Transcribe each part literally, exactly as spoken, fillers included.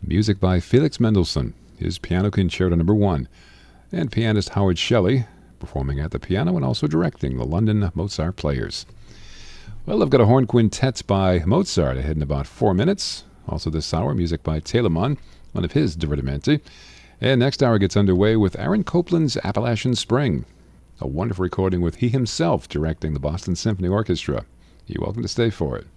Music by Felix Mendelssohn, his Piano Concerto number one, and pianist Howard Shelley performing at the piano and also directing the London Mozart Players. Well, I've got a horn quintet by Mozart ahead in about four minutes. Also this hour, music by Telemann, one of his divertimenti. And next hour gets underway with Aaron Copland's Appalachian Spring, a wonderful recording with he himself directing the Boston Symphony Orchestra. You're welcome to stay for it.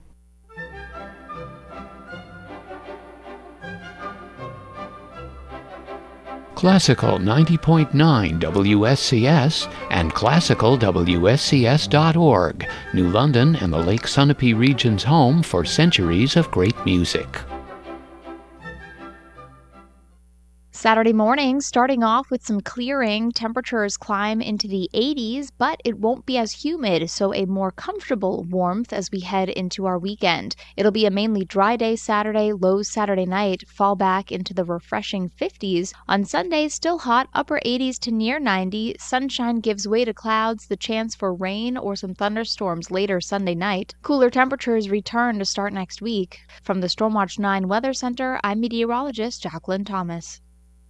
Classical ninety point nine W S C S and classical W S C S dot org, New London and the Lake Sunapee region's home for centuries of great music. Saturday morning, starting off with some clearing. Temperatures climb into the eighties, but it won't be as humid, so a more comfortable warmth as we head into our weekend. It'll be a mainly dry day Saturday, lows Saturday night, fall back into the refreshing fifties. On Sunday, still hot, upper eighties to near ninety. Sunshine gives way to clouds, the chance for rain or some thunderstorms later Sunday night. Cooler temperatures return to start next week. From the Stormwatch nine Weather Center, I'm meteorologist Jacqueline Thomas.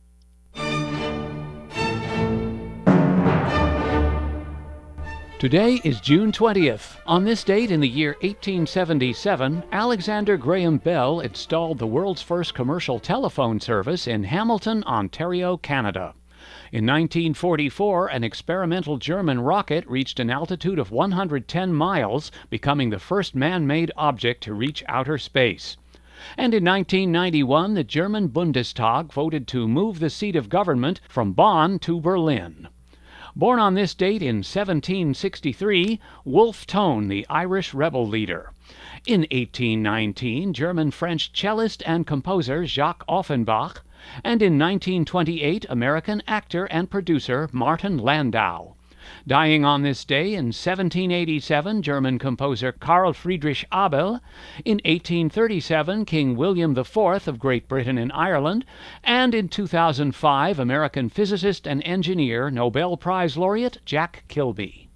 Today is June twentieth. On this date in the year eighteen seventy-seven, Alexander Graham Bell installed the world's first commercial telephone service in Hamilton, Ontario, Canada. In nineteen forty-four, an experimental German rocket reached an altitude of one hundred ten miles, becoming the first man-made object to reach outer space. And in nineteen ninety-one, the German Bundestag voted to move the seat of government from Bonn to Berlin. Born on this date in seventeen sixty-three, Wolfe Tone, the Irish rebel leader. In eighteen nineteen, German-French cellist and composer Jacques Offenbach. And in nineteen twenty-eight, American actor and producer Martin Landau. Dying on this day in seventeen eighty-seven, German composer Carl Friedrich Abel. In eighteen thirty-seven, King William the Fourth of Great Britain and Ireland. And in two thousand five, American physicist and engineer, Nobel Prize laureate Jack Kilby.